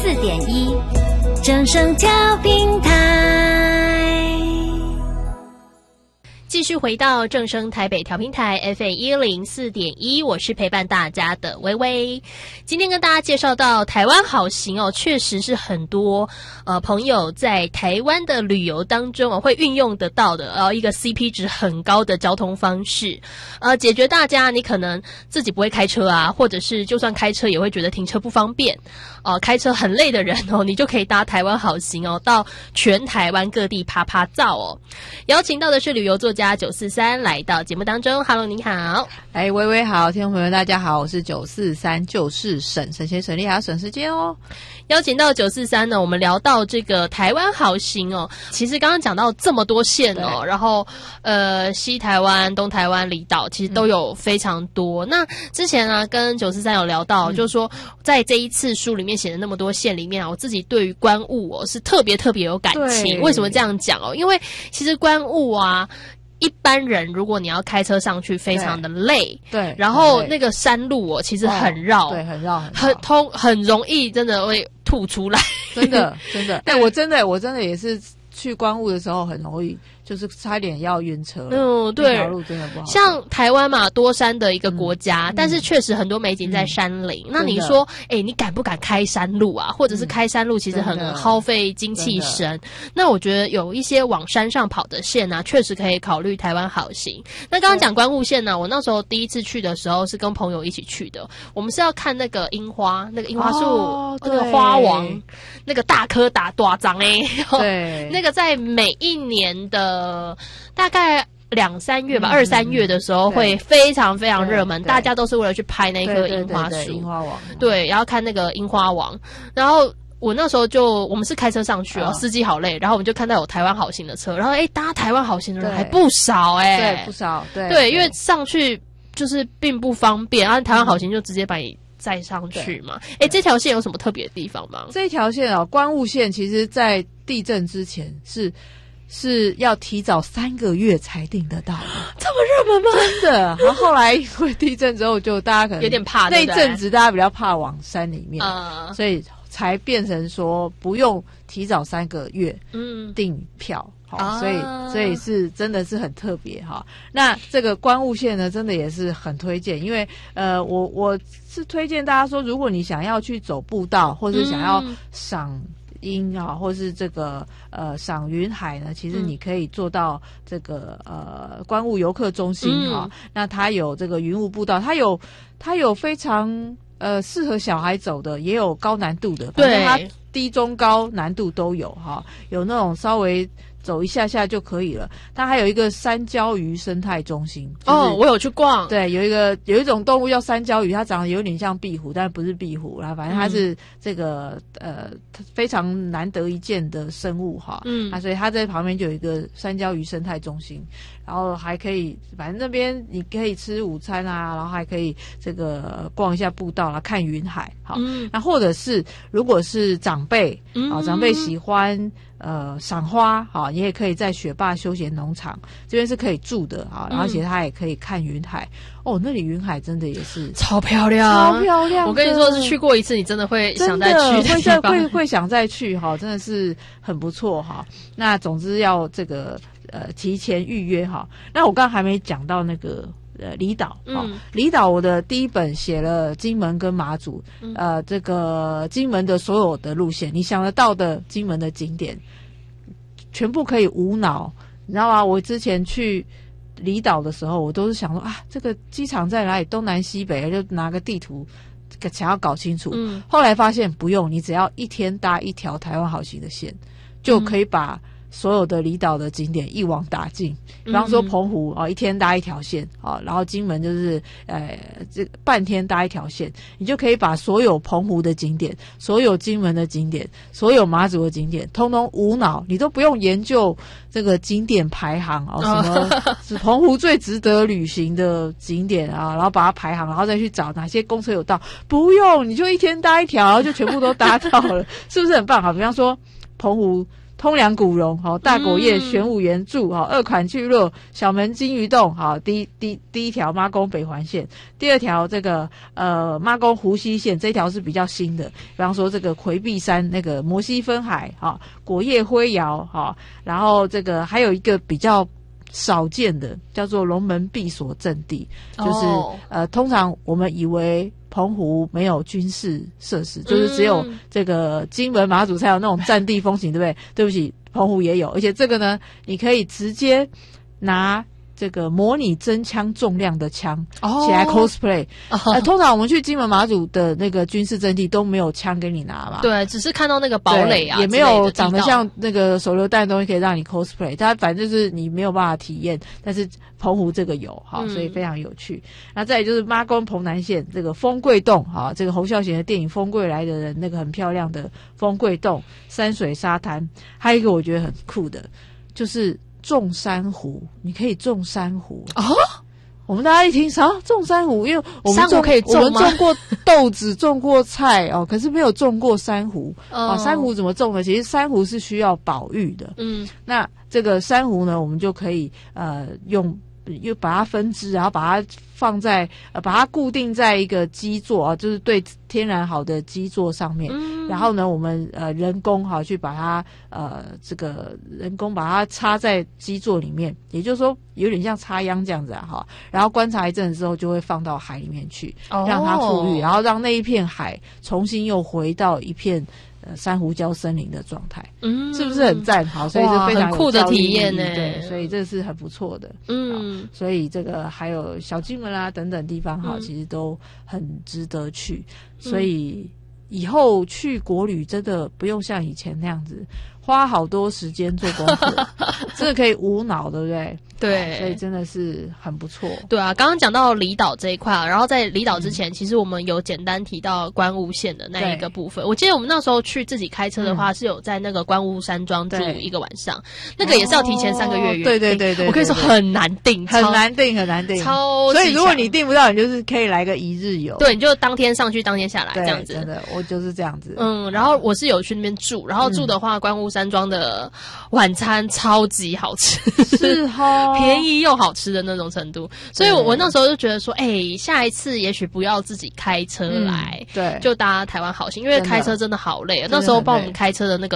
104.1正声调频台。 继续回到正声台北调频台 FM104.1， 我是陪伴大家的微微。今天跟大家介绍到台湾好行哦，确实是很多朋友在台湾的旅游当中会运用得到的一个 CP 值很高的交通方式，解决大家你可能自己不会开车啊，或者是就算开车也会觉得停车不方便开车很累的人你就可以搭台湾好行到全台湾各地趴趴造邀请到的是旅游作家943来到节目当中。 Hello， 你好。 微微好，听众朋友大家好，我是943，就是沈先沈丽还有沈时间哦。 邀请到943呢，我们聊到这个台湾好行其实刚刚讲到这么多县然后西台湾、东台湾、离岛其实都有非常多。那之前呢跟943有聊到就是说在这一次书里面写的那么多县里面我自己对于观雾是特别有感情。为什么这样讲因为其实观雾一般人如果你要开车上去非常的累，对，然后那个山路其实很绕，对，很绕，很容易真的会吐出来，真的我真的也是去观雾的时候很容易就是差点要晕车对， 那条路真的不好。 像台湾嘛，多山的一个国家，但是确实很多美景在山林。那你说你敢不敢开山路啊？或者是开山路其实很耗费精气神。那我觉得有一些往山上跑的线确实可以考虑台湾好行。那刚刚讲观雾线呢，我那时候第一次去的时候是跟朋友一起去的，我们是要看那个樱花，那个樱花树，那个花王，那个大颗大张对，那个在每一年的大概2、3月吧，2、3月的时候会非常热门，大家都是为了去拍那棵樱花树，樱花王，对，然后看那个樱花王。然后我那时候我们是开车上去司机好累，然后我们就看到有台湾好行的车，然后搭台湾好行的人还不少对，不少， 对，因为上去就是并不方便，然后台湾好行就直接把你载上去嘛。这条线有什么特别的地方吗？ 这条线观雾线其实在地震之前是要提早3个月才订得到的， 这么热门吗？ 真的。然后后来因为地震之后，就大家可能有点怕， 那一阵子大家比较怕往山里面，所以才变成说不用提早3个月订票。所以是真的是很特别那这个观雾线呢，真的也是很推荐，因为我是推荐大家说，如果你想要去走步道，或者想要赏樱或是这个赏云海呢，其实你可以做到这个观雾游客中心那它有这个云雾步道，它有非常适合小孩走的，也有高难度的，反正它低中高难度都有有那种稍微走一下下就可以了。它还有一个山椒鱼生态中心我有去逛。 对，有一种动物叫山椒鱼，它长得有点像壁虎，但不是壁虎啦，反正它是这个非常难得一见的生物所以它在旁边就有一个山椒鱼生态中心，然后还可以反正那边你可以吃午餐然后还可以这个逛一下步道看云海那或者是如果是长辈长辈喜欢赏花你也可以在雪霸休闲农场这边是可以住的而且它也可以看云海那里云海真的也是超漂亮，我跟你说是去过一次你真的会想再去的地方， 会想再去真的是很不错那总之要这个提前预约那我刚刚还没讲到那个离岛离岛我的第一本写了金门跟马祖这个金门的所有的路线，你想得到的金门的景点全部可以无脑，你知道吗？我之前去离岛的时候我都是想说这个机场在哪里，东南西北，就拿个地图想要搞清楚后来发现不用，你只要一天搭一条台湾好行的线就可以把所有的离岛的景点一网打尽。比方说澎湖一天搭一条线然后金门就是这半天搭一条线，你就可以把所有澎湖的景点，所有金门的景点，所有马祖的景点通通无脑，你都不用研究这个景点排行什么是澎湖最值得旅行的景点然后把它排行，然后再去找哪些公车有到，不用，你就一天搭一条，然后就全部都搭到了是不是很棒比方说澎湖通梁古榕，大果叶玄武岩柱，二款聚落小门金鱼洞，第一条妈宫北环线，第二条这个妈宫湖西线，这条是比较新的，比方说这个魁壁山那个摩西分海，果叶灰窑，然后这个还有一个比较少见的叫做龙门闭锁阵地，就是通常我们以为澎湖没有军事设施，就是只有这个金门马祖才有那种战地风情，对不对？对不起，澎湖也有，而且这个呢，你可以直接拿这个模拟真枪重量的枪起来 cosplay，通常我们去金门马祖的那个军事阵地都没有枪给你拿嘛， 对，只是看到那个堡垒啊， 也没有长得像那个手榴弹的东西可以让你 cosplay， 它反正就是你没有办法体验，但是澎湖这个有，所以非常有趣。那再来就是妈宫澎南线这个丰贵洞，这个侯孝贤的电影《丰贵来的人》那个很漂亮的丰贵洞山水沙滩，还有一个我觉得很酷的，就是种珊瑚，你可以种珊瑚我们大家一听啥种珊瑚，因为我们珊瑚可以种吗？ 我们种过豆子，种过菜可是没有种过珊瑚珊瑚怎么种呢？其实珊瑚是需要保育的，那这个珊瑚呢，我们就可以又把它分支，然后把它放在把它固定在一个基座就是对天然好的基座上面，然后呢，我们人工去把它这个人工把它插在基座里面，也就是说有点像插秧这样子然后观察一阵子之后，就会放到海里面去，让它富裕，然后让那一片海重新又回到一片珊瑚礁森林的状态，是不是很赞？好，所以这非常有很酷的体验呢。 对，所以这是很不错的。所以这个还有小金门啦等等地方其实都很值得去。所以以后去国旅真的不用像以前那样子花好多时间做功课，真的可以无脑，对不对？ 对， 所以真的是很不错。 对啊，刚刚讲到离岛这一块然后在离岛之前，其实我们有简单提到观雾线的那一个部分。我记得我们那时候去自己开车的话，是有在那个观雾山庄住一个晚上，那个也是要提前3个月约定。对，我可以说很难订， 很难订，超。所以如果你订不到，你就是可以来个一日游。 对，你就当天上去，当天下来这样子。 真的，我就是这样子。 然后我是有去那边住，然后住的话，观雾山庄的晚餐超级好吃， 是便宜又好吃的那种程度，所以我那时候就觉得说，下一次也许不要自己开车来， 对， 就搭台湾好行，因为开车真的好累。那时候帮我们开车的那个